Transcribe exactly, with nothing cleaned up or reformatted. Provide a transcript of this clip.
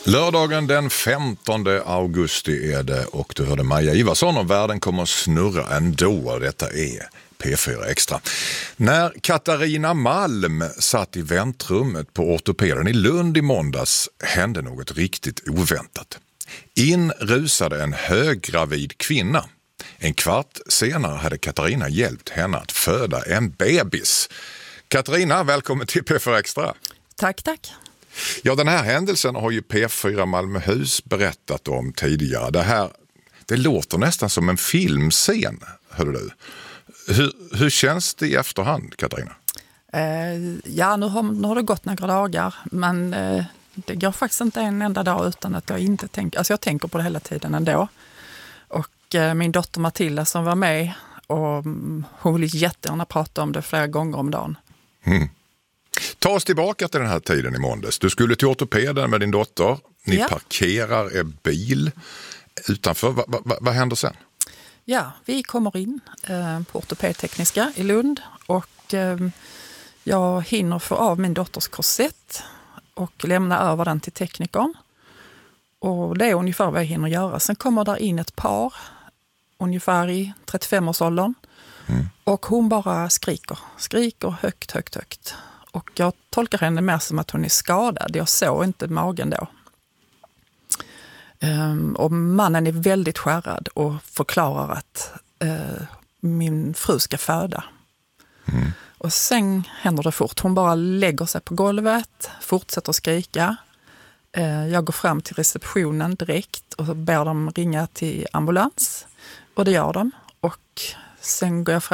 Lördagen den femtonde augusti är det och du hörde Maja Ivarsson och världen kommer att snurra ändå. Detta är P fyra Extra. När Katarina Malm satt i väntrummet på ortopeden i Lund i måndags hände något riktigt oväntat. In rusade en höggravid kvinna. En kvart senare hade Katarina hjälpt henne att föda en bebis. Katarina, välkommen till P fyra Extra. Tack, tack. Ja, den här händelsen har ju P fyra Malmöhus berättat om tidigare. Det här, det låter nästan som en filmscen, hörde du. Hur, hur känns det i efterhand, Katarina? Eh, ja, nu har, nu har det gått några dagar, men eh, det går faktiskt inte en enda dag utan att jag inte tänker, alltså jag tänker på det hela tiden ändå. Och eh, min dotter Matilda som var med, och mm, hon vill jättegärna prata om det flera gånger om dagen. Mm. Ta oss tillbaka till den här tiden i måndags. Du skulle till ortopeden med din dotter. Ni ja. parkerar er bil utanför. Va, va, va, vad händer sen? Ja, vi kommer in eh, på ortopedtekniska i Lund och eh, jag hinner få av min dotters korsett och lämna över den till teknikern. Och det är ungefär vad jag hinner göra. Sen kommer där in ett par, ungefär i trettiofem-årsåldern. Mm. Och hon bara skriker. Skriker högt, högt, högt. Och jag tolkar henne mer som att hon är skadad. Jag såg inte magen då. Um, och mannen är väldigt skärrad och förklarar att uh, min fru ska föda. Mm. Och sen händer det fort. Hon bara lägger sig på golvet, fortsätter skrika. Uh, jag går fram till receptionen direkt och ber dem ringa till ambulans. Och det gör de. Och sen går jag fram